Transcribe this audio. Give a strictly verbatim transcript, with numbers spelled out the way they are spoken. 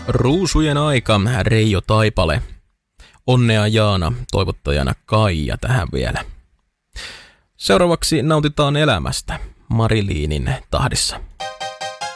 Ruusujen aika, Reijo Taipale. Onnea Jaana, toivottajana Kaija tähän vielä. Seuraavaksi nautitaan elämästä Mariliinin tahdissa.